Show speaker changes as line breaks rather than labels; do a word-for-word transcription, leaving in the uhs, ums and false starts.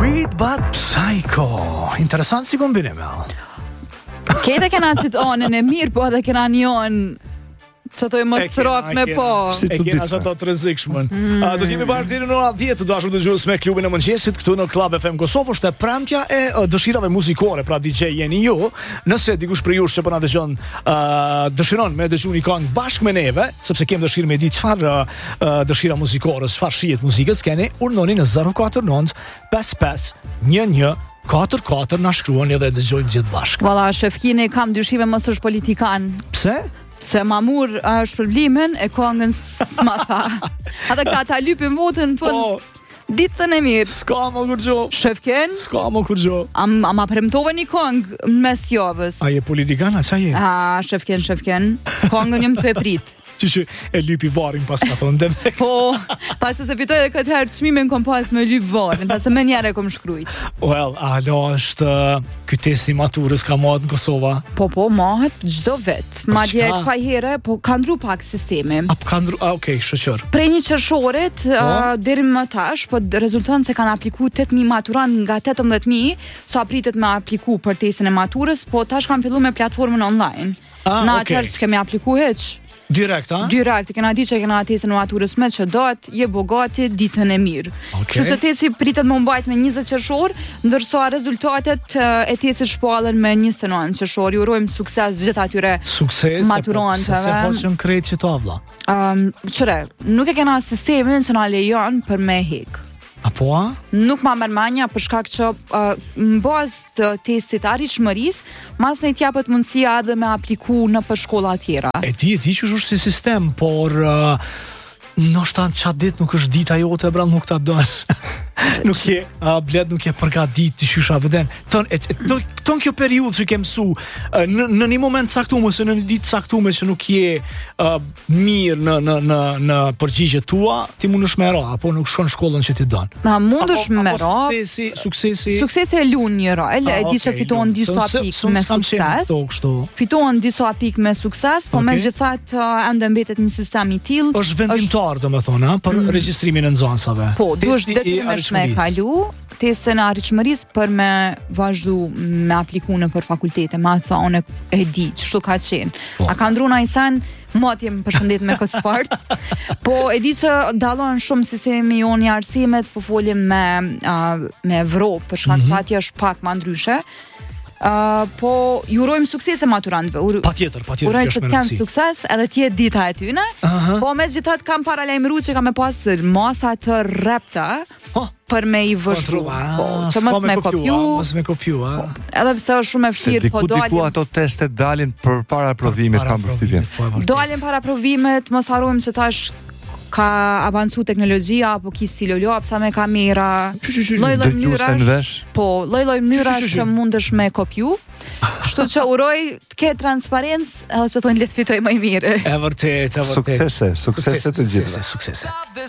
Sweet but Psycho. Interesant si kombinim.
Kete kena qitë anën e mirë, po edhe kena njën që të i më stroft me po.
E kena që ato të rrezikshmën. Do t'jemi bashkë deri në orën dhjetë, të dashur dëgjues me klubin e mëngjesit këtu në Club F M Kosovë. Është e premtja e dëshirave muzikore, pra D J jeni ju. Nëse dikush prej jush që po na dëgjon dëshiron me dëgjuar një këngë bashkë me neve, sepse kem dëshirë me di çfarë dëshira muzikore, çfarë shihet muzikës, keni urnoni në zero katër nëntë pesë pesë një një katër katër na shkruani dhe dëgjojmë gjithë bashkë.
Valla, shefkini kam dyshime mos është politikan.
Pse?
Se ma mur uh, shpërblimin e kongën s'ma tha. Ata ka ta lypin votën në fund ditën e mirë.
S'ka më kur gjo.
Shefken?
S'ka më kur gjo.
Am, am apremtove një kongë në mes javës.
A je politikana, qa je?
A, shefken, shefken. Kongën jem të e prit.
Që që e lypi varin pas ka thonë dhe.
Po, pas se fitoj dhe këtë herë të shmimin kom pas me lyp varin, pas se me njerë e kom shkrujt.
Well, alo është uh, ky testi maturës ka mahet në Kosova?
Po, po, mahet gjdo vetë. Ma dje kësaj here, po ka ndru pak sistemi.
A, ka ndru, a, okej, okay, shëqër.
Prej një qershorit, uh, deri më tash, po rezultën se kanë apliku tetë mijë maturant nga tetëmbëdhjetë mijë, sa pritet me apliku për testin e maturës, po tash kanë fillu me platformën online.
Ah,
Na
okay.
atëherë s'kemi apliku heq.
Direkt, a?
Direkt, kena di që kena testin e maturës me që dot, je bogati ditën e mirë.
Okay.
Kështu se testi pritet më mbajt me njëzet qershor, ndërsa rezultatet e tesit shpallen me njëzet e nëntë qershor. Ju urojmë sukses gjithë atyre
sukses,
maturantëve.
Se hoqën krejt që to avla.
Um, qëre, nuk e kena sistemin që na lejon për me hek.
Apo a?
Nuk ma mërmanja për shkak që uh, në bazë të testit arritshmërisë, mas ne t'japet mundësia edhe me apliku në për shkolla tjera.
E di, e di që është si sistem, por uh, ndoshta qatë ditë nuk është dita jote, bra, nuk ta don. Nuk je, uh, bled nuk je përgatit të shysha vëden. Ton, e, e, ton, ton kjo periudhë që ke mësu, uh, në, në një moment saktume, ose në një ditë saktume që nuk je uh, mirë në, në, në, në përgjigjet tua, ti mund është me ra, apo nuk shkon shkollën që ti don.
Ma mund është me ra.
Suksesi, suksesi.
Suksesi e lun një ra, e di që fiton disa pikë me sukses. Fiton disa pikë me sukses, po me gjithat uh, ende mbetet një sistem i tillë.
Është vendimtar, do me thonë, për mm. regjistrimin e nxënësave.
Po, duhet detyrimisht me kalu testin e arritshmërisë për me vazhdu me apliku në për fakultete, ma sa unë e di, çështu ka qenë. Po. A ka ndru në sen, moti më përshëndet me këtë sport, po e di që dallon shumë sistemi jonë i arsimet, po folim me, uh, me Evropë, për shkak që mm-hmm. atje është pak më ndryshe. Uh, po ju urojmë sukses e maturantëve. Ur...
Patjetër, patjetër.
Urojmë që të kenë sukses edhe të jetë dita e tyre. Uh-huh. Po megjithatë kam paralajmëruar që kam me pas masa të rrepta oh. për me i vështru. Po, që mos me kopju,
mos me kopju, a.
Edhe pse është shumë e vështirë, po dalin.
Diku ato testet dalin përpara provimit, kam përshtypjen.
Dalin para provimit, mos harrojmë se tash ka avancu teknologjia, apo ki stilolo, sa me kamera, lloj-lloj mënyrash. Po, lloj-lloj mënyrash që mundesh me kopju. Kështu që uroj të ketë transparencë, edhe që thonë le të fitoj më i mirë.
E vërtet, e vërtet.
Suksese, suksese të gjitha.
Suksese, suksese.